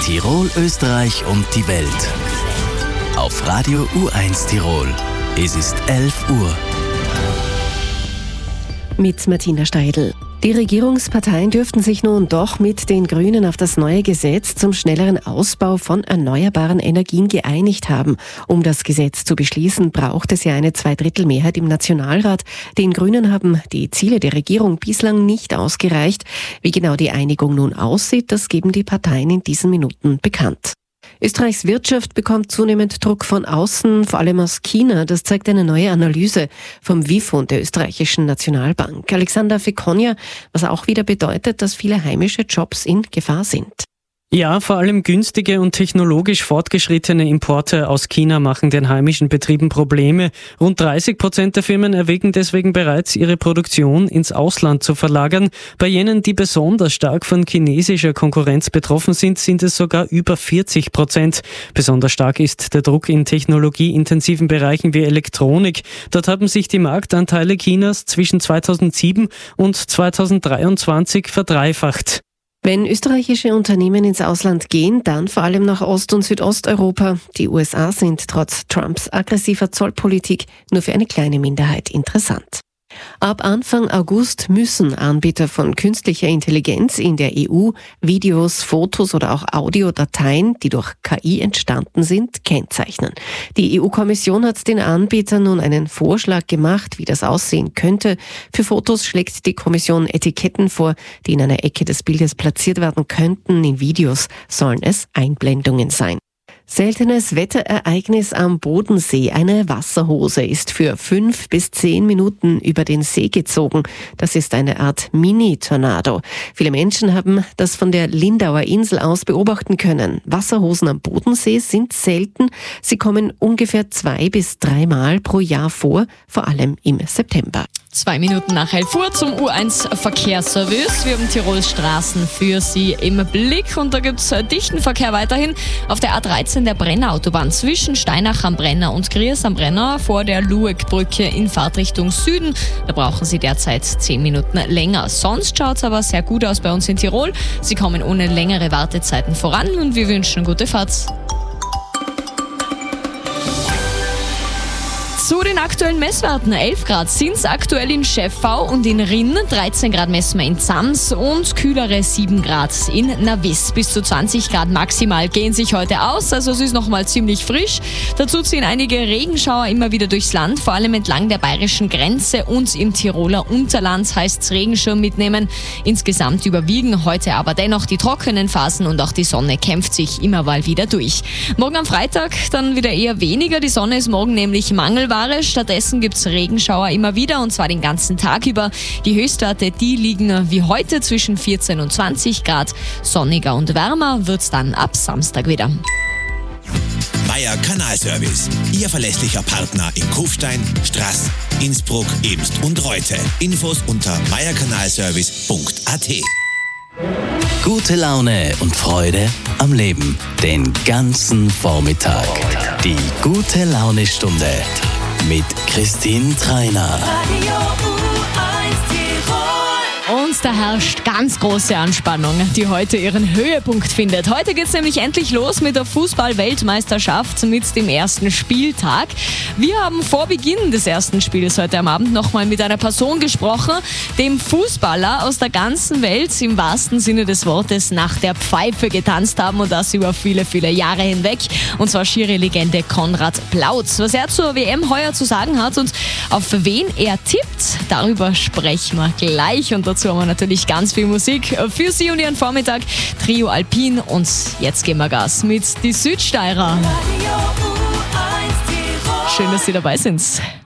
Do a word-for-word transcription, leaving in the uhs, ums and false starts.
Tirol, Österreich und die Welt. Auf Radio U eins Tirol. Es ist elf Uhr. Mit Martina Steidl. Die Regierungsparteien dürften sich nun doch mit den Grünen auf das neue Gesetz zum schnelleren Ausbau von erneuerbaren Energien geeinigt haben. Um das Gesetz zu beschließen, braucht es ja eine Zweidrittelmehrheit im Nationalrat. Den Grünen haben die Ziele der Regierung bislang nicht ausgereicht. Wie genau die Einigung nun aussieht, das geben die Parteien in diesen Minuten bekannt. Österreichs Wirtschaft bekommt zunehmend Druck von außen, vor allem aus China. Das zeigt eine neue Analyse vom W I F und der österreichischen Nationalbank. Alexander Fekonja, was auch wieder bedeutet, dass viele heimische Jobs in Gefahr sind. Ja, vor allem günstige und technologisch fortgeschrittene Importe aus China machen den heimischen Betrieben Probleme. Rund dreißig Prozent der Firmen erwägen deswegen bereits, ihre Produktion ins Ausland zu verlagern. Bei jenen, die besonders stark von chinesischer Konkurrenz betroffen sind, sind es sogar über vierzig Prozent. Besonders stark ist der Druck in technologieintensiven Bereichen wie Elektronik. Dort haben sich die Marktanteile Chinas zwischen zweitausendsieben und zweitausenddreiundzwanzig verdreifacht. Wenn österreichische Unternehmen ins Ausland gehen, dann vor allem nach Ost- und Südosteuropa. Die U S A sind trotz Trumps aggressiver Zollpolitik nur für eine kleine Minderheit interessant. Ab Anfang August müssen Anbieter von künstlicher Intelligenz in der E U Videos, Fotos oder auch Audiodateien, die durch K I entstanden sind, kennzeichnen. Die E U-Kommission hat den Anbietern nun einen Vorschlag gemacht, wie das aussehen könnte. Für Fotos schlägt die Kommission Etiketten vor, die in einer Ecke des Bildes platziert werden könnten. In Videos sollen es Einblendungen sein. Seltenes Wetterereignis am Bodensee. Eine Wasserhose ist für fünf bis zehn Minuten über den See gezogen. Das ist eine Art Mini-Tornado. Viele Menschen haben das von der Lindauer Insel aus beobachten können. Wasserhosen am Bodensee sind selten. Sie kommen ungefähr zwei bis dreimal pro Jahr vor, vor allem im September. Zwei Minuten nach elf Uhr zum U eins Verkehrsservice. Wir haben Tirols Straßen für Sie im Blick und da gibt es dichten Verkehr weiterhin auf der A dreizehn der Brennerautobahn zwischen Steinach am Brenner und Griers am Brenner vor der Lueckbrücke in Fahrtrichtung Süden. Da brauchen Sie derzeit zehn Minuten länger. Sonst schaut es aber sehr gut aus bei uns in Tirol. Sie kommen ohne längere Wartezeiten voran und wir wünschen gute Fahrt. Zu den aktuellen Messwerten. elf Grad sind es aktuell in Schäffau und in Rinn, dreizehn Grad messen wir in Zams und kühlere sieben Grad in Navis. Bis zu zwanzig Grad maximal gehen sich heute aus, also es ist nochmal ziemlich frisch. Dazu ziehen einige Regenschauer immer wieder durchs Land, vor allem entlang der bayerischen Grenze und im Tiroler Unterland heißt es Regenschirm mitnehmen. Insgesamt überwiegen heute aber dennoch die trockenen Phasen und auch die Sonne kämpft sich immer mal wieder durch. Morgen am Freitag dann wieder eher weniger, die Sonne ist morgen nämlich mangelbar. Stattdessen gibt es Regenschauer immer wieder und zwar den ganzen Tag über. Die Höchstwerte, die liegen wie heute zwischen vierzehn und zwanzig Grad. Sonniger und wärmer wird es dann ab Samstag wieder. Meier Kanalservice, Ihr verlässlicher Partner in Kufstein, Straß, Innsbruck, Eemst und Reute. Infos unter meierkanalservice punkt a t. Gute Laune und Freude am Leben. Den ganzen Vormittag. Die gute Laune-Stunde mit Christine Treiner. Und da herrscht ganz große Anspannung, die heute ihren Höhepunkt findet. Heute geht es nämlich endlich los mit der Fußball-Weltmeisterschaft mit dem ersten Spieltag. Wir haben vor Beginn des ersten Spiels heute am Abend nochmal mit einer Person gesprochen, dem Fußballer aus der ganzen Welt im wahrsten Sinne des Wortes nach der Pfeife getanzt haben und das über viele, viele Jahre hinweg. Und zwar Schiri-Legende Konrad Plautz. Was er zur W M heuer zu sagen hat und auf wen er tippt, darüber sprechen wir gleich. Und dazu haben wir natürlich ganz viel Musik für Sie und Ihren Vormittag. Trio Alpin und jetzt gehen wir Gas mit die Südsteirer. Schön, dass Sie dabei sind.